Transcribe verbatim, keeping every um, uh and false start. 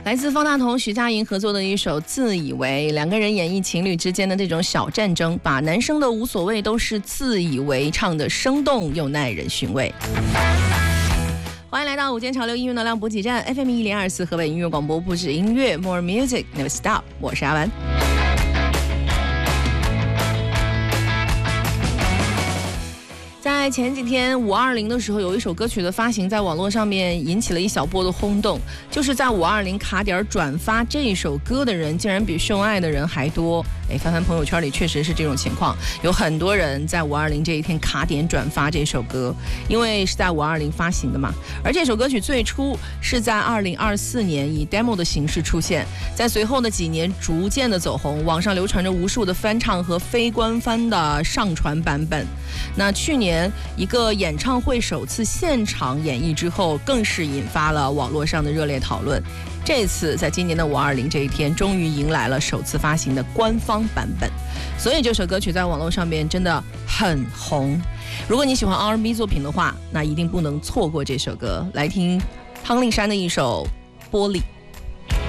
来自方大同、徐佳莹合作的一首《自以为》，两个人演绎情侣之间的这种小战争，把男生的无所谓都是自以为，唱得生动又耐人寻味。欢迎来到午间潮流音乐能量补给站 F M 一零二四河北音乐广播，不止音乐 More Music Never Stop， 我是阿文。在前几天五二零的时候，有一首歌曲的发行在网络上面引起了一小波的轰动，就是在五二零卡点转发这一首歌的人竟然比秀爱的人还多。哎，翻翻朋友圈里确实是这种情况，有很多人在五二零这一天卡点转发这首歌，因为是在五二零发行的嘛。而这首歌曲最初是在二零二四年以 demo 的形式出现，在随后的几年逐渐的走红，网上流传着无数的翻唱和非官方的上传版本。那去年一个演唱会首次现场演绎之后，更是引发了网络上的热烈讨论。这次在今年的五二零这一天，终于迎来了首次发行的官方版本，所以这首歌曲在网络上面真的很红。如果你喜欢 R and B 作品的话，那一定不能错过这首歌。来听汤令山的一首《玻璃》。